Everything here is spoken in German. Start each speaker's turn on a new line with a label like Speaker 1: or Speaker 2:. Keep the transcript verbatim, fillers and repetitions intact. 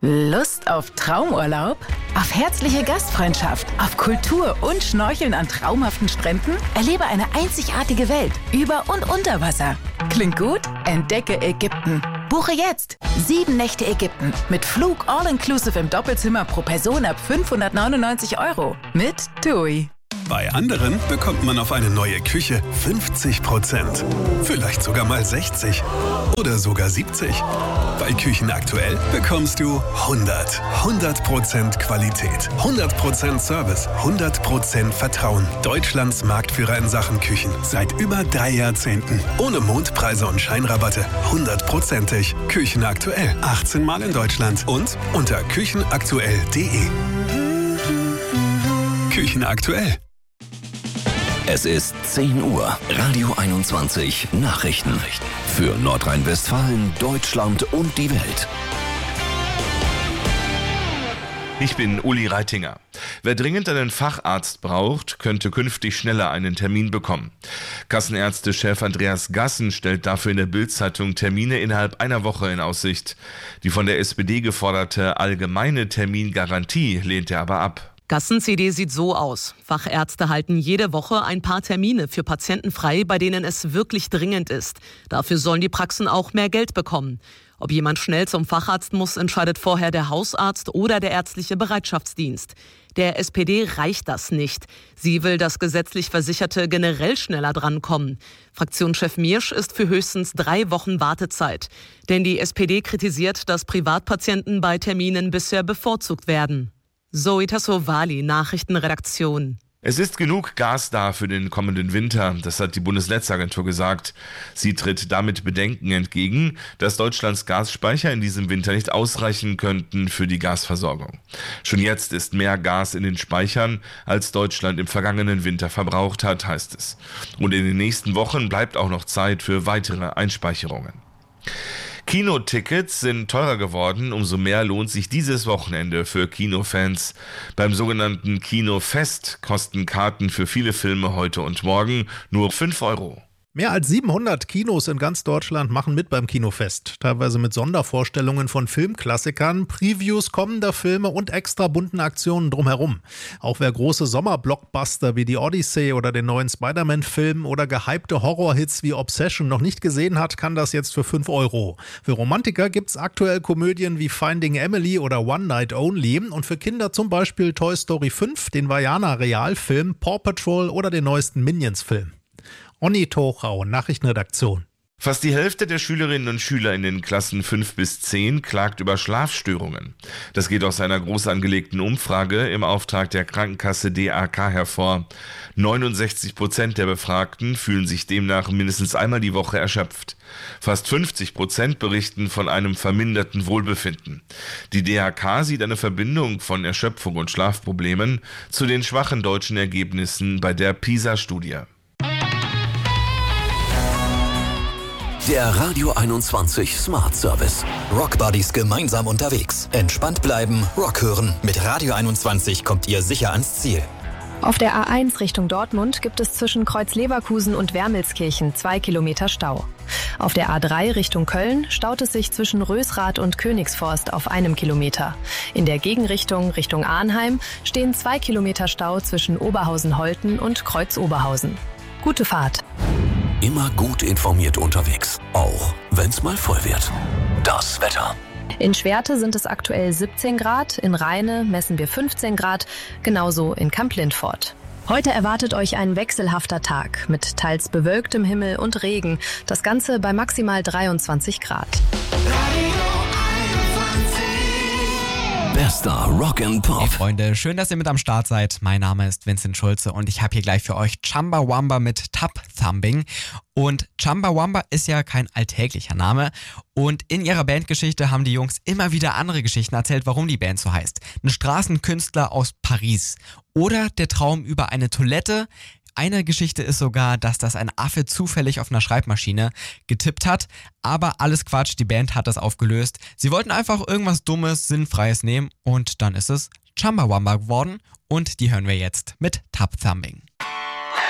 Speaker 1: Lust auf Traumurlaub? Auf herzliche Gastfreundschaft, auf Kultur und Schnorcheln an traumhaften Stränden? Erlebe eine einzigartige Welt über und unter Wasser. Klingt gut? Entdecke Ägypten. Buche jetzt sieben Nächte Ägypten mit Flug all-inclusive im Doppelzimmer pro Person ab fünfhundertneunundneunzig Euro mit TUI.
Speaker 2: Bei anderen bekommt man auf eine neue Küche fünfzig Prozent. Vielleicht sogar mal sechzig oder sogar siebzig. Bei Küchen aktuell bekommst du hundert. hundert Prozent Qualität, hundert Prozent Service, hundert Prozent Vertrauen. Deutschlands Marktführer in Sachen Küchen. Seit über drei Jahrzehnten. Ohne Mondpreise und Scheinrabatte. hundertprozentig. Küchen aktuell. achtzehn Mal in Deutschland. Und unter küchenaktuell punkt de. Küchen aktuell.
Speaker 3: Es ist zehn Uhr. Radio einundzwanzig Nachrichten. Für Nordrhein-Westfalen, Deutschland und die Welt.
Speaker 4: Ich bin Uli Reitinger. Wer dringend einen Facharzt braucht, könnte künftig schneller einen Termin bekommen. Kassenärztechef Andreas Gassen stellt dafür in der Bild-Zeitung Termine innerhalb einer Woche in Aussicht. Die von der S P D geforderte allgemeine Termingarantie lehnt er aber ab.
Speaker 5: Gassens Idee sieht so aus. Fachärzte halten jede Woche ein paar Termine für Patienten frei, bei denen es wirklich dringend ist. Dafür sollen die Praxen auch mehr Geld bekommen. Ob jemand schnell zum Facharzt muss, entscheidet vorher der Hausarzt oder der ärztliche Bereitschaftsdienst. Der S P D reicht das nicht. Sie will, dass gesetzlich Versicherte generell schneller drankommen. Fraktionschef Miersch ist für höchstens drei Wochen Wartezeit. Denn die S P D kritisiert, dass Privatpatienten bei Terminen bisher bevorzugt werden. Zoe Tassovali, Nachrichtenredaktion.
Speaker 4: Es ist genug Gas da für den kommenden Winter, das hat die Bundesnetzagentur gesagt. Sie tritt damit Bedenken entgegen, dass Deutschlands Gasspeicher in diesem Winter nicht ausreichen könnten für die Gasversorgung. Schon jetzt ist mehr Gas in den Speichern, als Deutschland im vergangenen Winter verbraucht hat, heißt es. Und in den nächsten Wochen bleibt auch noch Zeit für weitere Einspeicherungen. Kinotickets sind teurer geworden, umso mehr lohnt sich dieses Wochenende für Kinofans. Beim sogenannten Kinofest kosten Karten für viele Filme heute und morgen nur fünf Euro.
Speaker 6: Mehr als siebenhundert Kinos in ganz Deutschland machen mit beim Kinofest. Teilweise mit Sondervorstellungen von Filmklassikern, Previews kommender Filme und extra bunten Aktionen drumherum. Auch wer große Sommerblockbuster wie die Odyssey oder den neuen Spider-Man-Film oder gehypte Horrorhits wie Obsession noch nicht gesehen hat, kann das jetzt für fünf Euro. Für Romantiker gibt's aktuell Komödien wie Finding Emily oder One Night Only und für Kinder zum Beispiel Toy Story fünf, den Vaiana-Realfilm, Paw Patrol oder den neuesten Minions-Film. Onni Tochau, Nachrichtenredaktion.
Speaker 4: Fast die Hälfte der Schülerinnen und Schüler in den Klassen fünf bis zehn klagt über Schlafstörungen. Das geht aus einer groß angelegten Umfrage im Auftrag der Krankenkasse D A K hervor. neunundsechzig Prozent der Befragten fühlen sich demnach mindestens einmal die Woche erschöpft. Fast fünfzig Prozent berichten von einem verminderten Wohlbefinden. Die D A K sieht eine Verbindung von Erschöpfung und Schlafproblemen zu den schwachen deutschen Ergebnissen bei der PISA-Studie.
Speaker 3: Der Radio einundzwanzig Smart Service.
Speaker 7: Rockbuddies gemeinsam unterwegs. Entspannt bleiben, Rock hören. Mit Radio einundzwanzig kommt ihr sicher ans Ziel.
Speaker 8: Auf der A eins Richtung Dortmund gibt es zwischen Kreuz-Leverkusen und Wermelskirchen zwei Kilometer Stau. Auf der A drei Richtung Köln staut es sich zwischen Rösrath und Königsforst auf einem Kilometer. In der Gegenrichtung Richtung Arnheim stehen zwei Kilometer Stau zwischen Oberhausen-Holten und Kreuz-Oberhausen. Gute Fahrt.
Speaker 3: Immer gut informiert unterwegs, auch wenn's mal voll wird. Das Wetter.
Speaker 8: In Schwerte sind es aktuell siebzehn Grad, in Rheine messen wir fünfzehn Grad, genauso in Kamp-Lindfort. Heute erwartet euch ein wechselhafter Tag mit teils bewölktem Himmel und Regen, das Ganze bei maximal dreiundzwanzig Grad.
Speaker 3: Bester Rock and Pop.
Speaker 9: Hey Freunde, schön, dass ihr mit am Start seid. Mein Name ist Vincent Schulze und ich habe hier gleich für euch Chumbawamba mit Tub Thumping. Und Chumbawamba ist ja kein alltäglicher Name. Und in ihrer Bandgeschichte haben die Jungs immer wieder andere Geschichten erzählt, warum die Band so heißt. Ein Straßenkünstler aus Paris oder der Traum über eine Toilette. Eine Geschichte ist sogar, dass das ein Affe zufällig auf einer Schreibmaschine getippt hat. Aber alles Quatsch, die Band hat das aufgelöst. Sie wollten einfach irgendwas Dummes, Sinnfreies nehmen und dann ist es Chumbawamba geworden. Und die hören wir jetzt mit Tub Thumping.